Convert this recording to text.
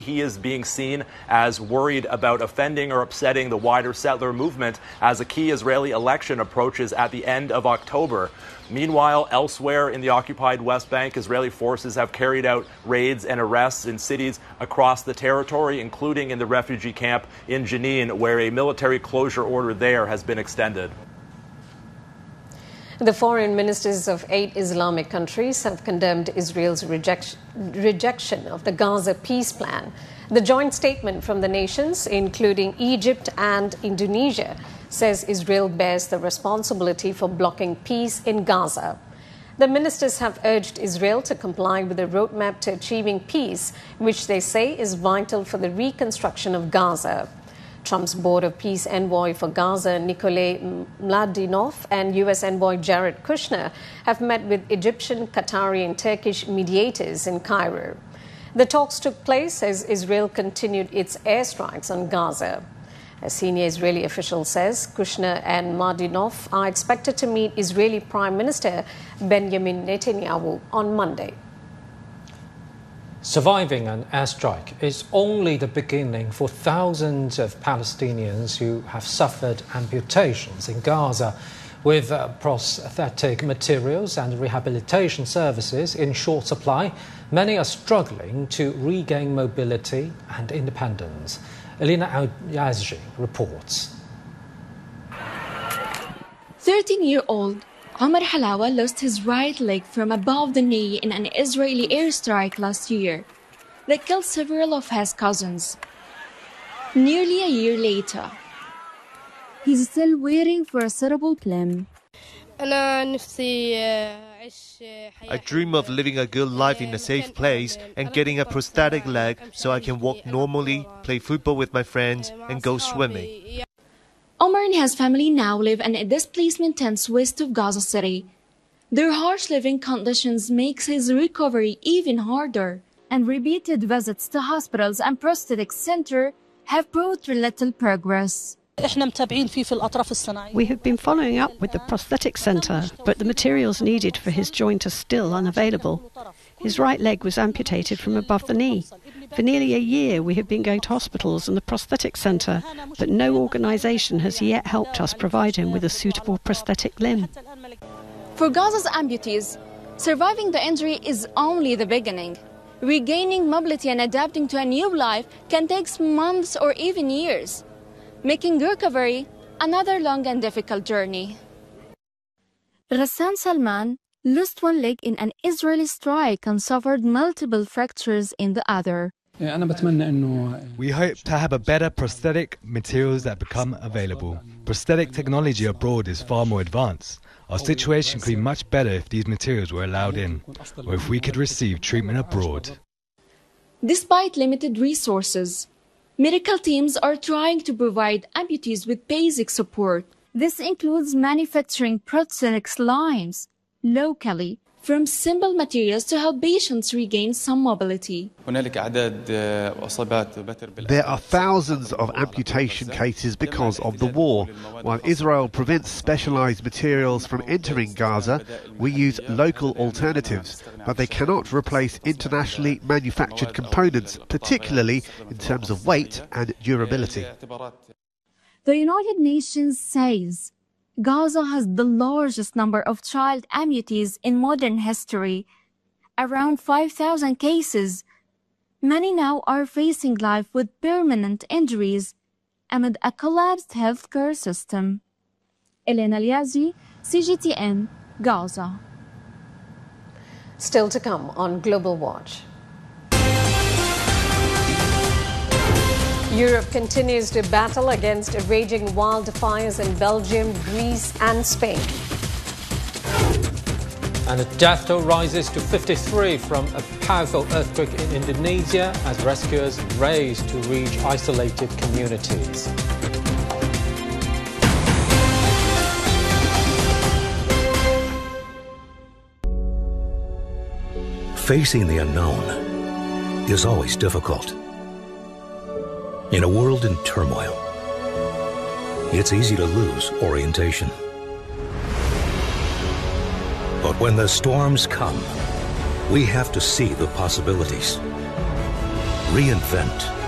He is being seen as worried about offending or upsetting the wider settler movement as a key Israeli election approaches at the end of October. Meanwhile, elsewhere in the occupied West Bank, Israeli forces have carried out raids and arrests in cities across the territory, including in the refugee camp in Jenin, where a military closure order there has been extended. The foreign ministers of 8 Islamic countries have condemned Israel's rejection of the Gaza peace plan. The joint statement from the nations, including Egypt and Indonesia, says Israel bears the responsibility for blocking peace in Gaza. The ministers have urged Israel to comply with the roadmap to achieving peace, which they say is vital for the reconstruction of Gaza. Trump's Board of Peace envoy for Gaza, Nikolay Mladinov, and U.S. envoy Jared Kushner have met with Egyptian, Qatari, and Turkish mediators in Cairo. The talks took place as Israel continued its airstrikes on Gaza. A senior Israeli official says Kushner and Mladinov are expected to meet Israeli Prime Minister Benjamin Netanyahu on Monday. Surviving an airstrike is only the beginning for thousands of Palestinians who have suffered amputations in Gaza. With prosthetic materials and rehabilitation services in short supply, many are struggling to regain mobility and independence. Elena Al-Yazji reports. 13-year-old Omar Halawa lost his right leg from above the knee in an Israeli airstrike last year that killed several of his cousins. Nearly a year later, he's still waiting for a suitable plan. I dream of living a good life in a safe place and getting a prosthetic leg so I can walk normally, play football with my friends, and go swimming. Omar and his family now live in displacement tents west of Gaza City. Their harsh living conditions makes his recovery even harder, and repeated visits to hospitals and prosthetic center have brought little progress. We have been following up with the prosthetic centre, but the materials needed for his joint are still unavailable. His right leg was amputated from above the knee. For nearly a year we have been going to hospitals and the prosthetic centre, but no organisation has yet helped us provide him with a suitable prosthetic limb. For Gaza's amputees, surviving the injury is only the beginning. Regaining mobility and adapting to a new life can take months or even years, making recovery another long and difficult journey. Ghassan Salman lost one leg in an Israeli strike and suffered multiple fractures in the other. We hope to have a better prosthetic materials that become available. Prosthetic technology abroad is far more advanced. Our situation could be much better if these materials were allowed in, or if we could receive treatment abroad. Despite limited resources, medical teams are trying to provide amputees with basic support. This includes manufacturing prosthetics lines locally from simple materials to help patients regain some mobility. There are thousands of amputation cases because of the war. While Israel prevents specialized materials from entering Gaza, we use local alternatives, but they cannot replace internationally manufactured components, particularly in terms of weight and durability. The United Nations says Gaza has the largest number of child amputees in modern history, around 5,000 cases. Many now are facing life with permanent injuries amid a collapsed healthcare system. Elena Al-Yazji, CGTN, Gaza. Still to come on Global Watch. Europe continues to battle against raging wildfires in Belgium, Greece and Spain. And the death toll rises to 53 from a powerful earthquake in Indonesia as rescuers race to reach isolated communities. Facing the unknown is always difficult. In a world in turmoil, it's easy to lose orientation. But when the storms come, we have to see the possibilities. reinvent,